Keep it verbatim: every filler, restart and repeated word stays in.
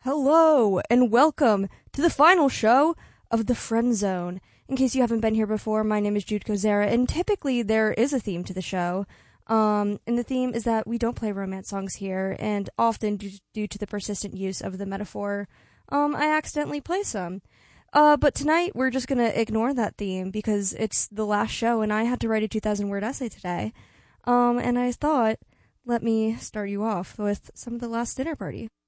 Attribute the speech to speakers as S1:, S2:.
S1: Hello, and welcome to the final show of The Friend Zone. In case you haven't been here before, my name is Jude Kozera, and typically there is a theme to the show. Um, and the theme is that we don't play romance songs here, and often, due, due to the persistent use of the metaphor, um, I accidentally play some. Uh, but tonight, we're just gonna ignore that theme, because it's the last show, and I had to write a two thousand word essay today. Um, and I thought, let me start you off with some of The Last Dinner Party.